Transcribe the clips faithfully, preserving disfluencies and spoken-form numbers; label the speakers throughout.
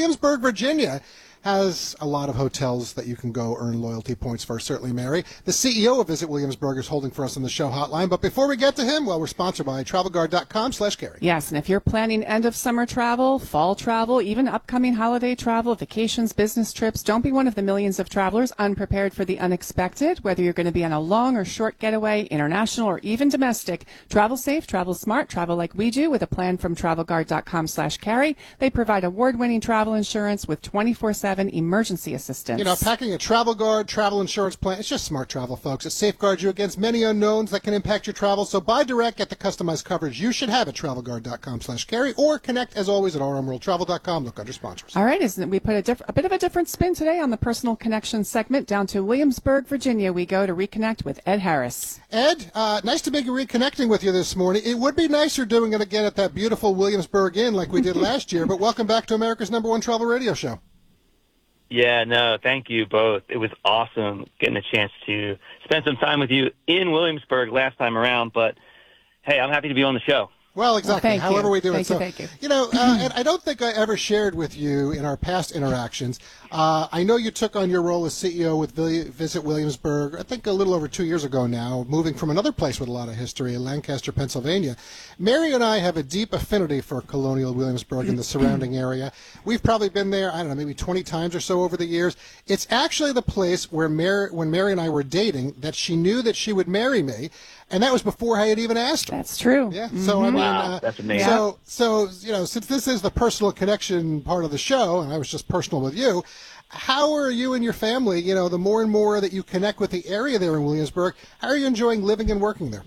Speaker 1: Williamsburg, Virginia has a lot of hotels that you can go earn loyalty points for, certainly, Mary. The C E O of Visit Williamsburg is holding for us on the show hotline. But before we get to him, well, we're sponsored by TravelGuard.com slash Carrie.
Speaker 2: Yes, and if you're planning end-of-summer travel, fall travel, even upcoming holiday travel, vacations, business trips, don't be one of the millions of travelers unprepared for the unexpected. Whether you're going to be on a long or short getaway, international or even domestic, travel safe, travel smart, travel like we do with a plan from TravelGuard.com slash Carrie. They provide award-winning travel insurance with twenty-four seven emergency assistance.
Speaker 1: You know, packing a Travel Guard travel insurance plan, it's just smart travel, folks. It safeguards you against many unknowns that can impact your travel. So buy direct, get the customized coverage you should have at TravelGuard.com slash Carrie, or connect, as always, at R M World Travel dot com. Look under sponsors.
Speaker 2: All right, isn't it? We put a, diff- a bit of a different spin today on the personal connection segment. Down to Williamsburg, Virginia, we go to reconnect with Ed Harris.
Speaker 1: Ed, uh, nice to be reconnecting with you this morning. It would be nicer doing it again at that beautiful Williamsburg Inn like we did last year, but welcome back to America's number one travel radio show.
Speaker 3: Yeah, no, thank you both. It was awesome getting a chance to spend some time with you in Williamsburg last time around, but hey, I'm happy to be on the show.
Speaker 1: Well, exactly.
Speaker 2: Well,
Speaker 1: However
Speaker 2: you.
Speaker 1: we do
Speaker 2: thank
Speaker 1: it. So,
Speaker 2: you, thank you.
Speaker 1: you know, uh, and I don't think I ever shared with you in our past interactions. Uh, I know you took on your role as C E O with Visit Williamsburg, I think a little over two years ago now, moving from another place with a lot of history, Lancaster, Pennsylvania. Mary and I have a deep affinity for colonial Williamsburg and the surrounding area. We've probably been there, I don't know, maybe twenty times or so over the years. It's actually the place where Mary, when Mary and I were dating, that she knew that she would marry me. And that was before I had even asked her.
Speaker 2: That's true.
Speaker 1: Yeah.
Speaker 2: Mm-hmm.
Speaker 1: So I mean,
Speaker 3: Wow,
Speaker 1: uh,
Speaker 3: that's amazing.
Speaker 1: So, so you know, since this is the personal connection part of the show, and I was just personal with you, how are you and your family? You know, the more and more that you connect with the area there in Williamsburg, how are you enjoying living and working there?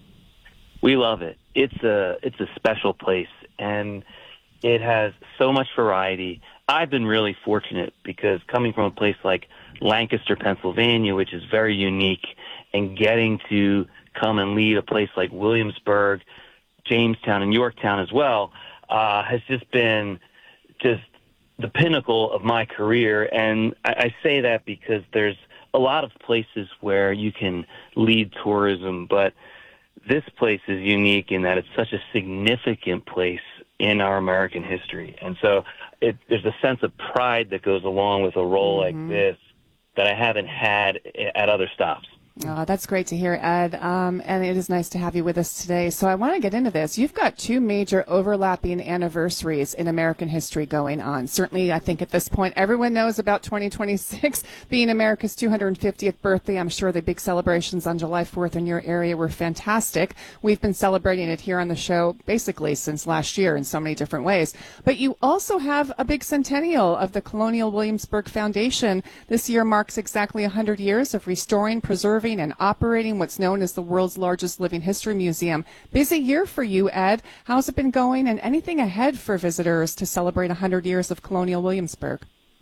Speaker 3: We love it. It's a it's a special place, and it has so much variety. I've been really fortunate because coming from a place like Lancaster, Pennsylvania, which is very unique, and getting to come and lead a place like Williamsburg, Jamestown, and Yorktown as well, uh, has just been just the pinnacle of my career. And I, I say that because there's a lot of places where you can lead tourism, but this place is unique in that it's such a significant place in our American history. And so it, there's a sense of pride that goes along with a role mm-hmm. like this that I haven't had at other stops.
Speaker 2: Oh, that's great to hear, Ed. Um, and it is nice to have you with us today. So I want to get into this. You've got two major overlapping anniversaries in American history going on. Certainly, I think at this point, everyone knows about twenty twenty-six being America's two hundred fiftieth birthday. I'm sure the big celebrations on July fourth in your area were fantastic. We've been celebrating it here on the show basically since last year in so many different ways. But you also have a big centennial of the Colonial Williamsburg Foundation. This year marks exactly one hundred years of restoring, preserving, and operating what's known as the world's largest living history museum. Busy year for you, Ed. How's it been going, and anything ahead for visitors to celebrate one hundred years of Colonial Williamsburg?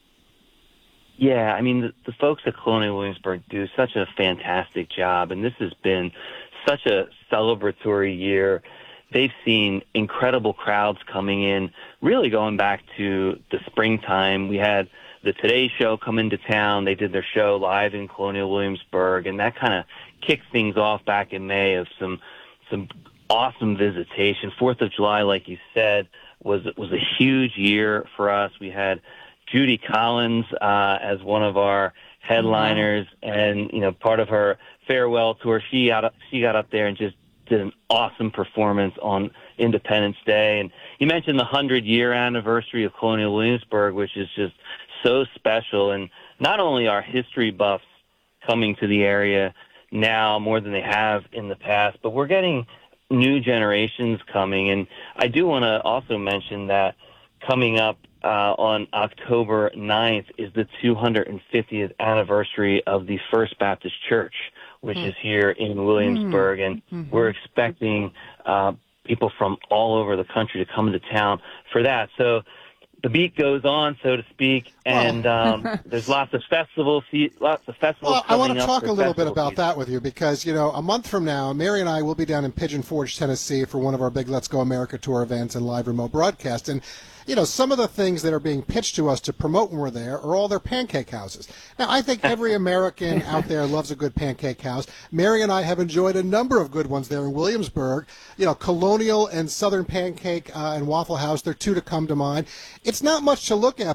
Speaker 3: Yeah, I mean, the, the folks at Colonial Williamsburg do such a fantastic job, and this has been such a celebratory year. They've seen incredible crowds coming in, really going back to the springtime. We had the Today Show come into town. They did their show live in Colonial Williamsburg, and that kind of kicked things off back in May of some some awesome visitation. Fourth of July, like you said, was was a huge year for us. We had Judy Collins uh, as one of our headliners, mm-hmm. and you know, part of her farewell tour, she got up, she got up there and just did an awesome performance on Independence Day. And you mentioned the hundred-year anniversary of Colonial Williamsburg, which is just so special. And not only are history buffs coming to the area now more than they have in the past, but we're getting new generations coming. And I do want to also mention that coming up uh, on October ninth is the two hundred fiftieth anniversary of the First Baptist Church, which mm-hmm. is here in Williamsburg. And mm-hmm. we're expecting uh, people from all over the country to come into town for that. So the beat goes on, so to speak, and um, there's lots of festivals, lots of festivals.
Speaker 1: Well, I want to
Speaker 3: up
Speaker 1: talk a little bit about
Speaker 3: season.
Speaker 1: that with you because, you know, a month from now, Mary and I will be down in Pigeon Forge, Tennessee for one of our big Let's Go America Tour events and live remote broadcast. And, you know, some of the things that are being pitched to us to promote when we're there are all their pancake houses. Now, I think every American out there loves a good pancake house. Mary and I have enjoyed a number of good ones there in Williamsburg. You know, Colonial and Southern Pancake uh, and Waffle House, they're two to come to mind. It's not much to look at,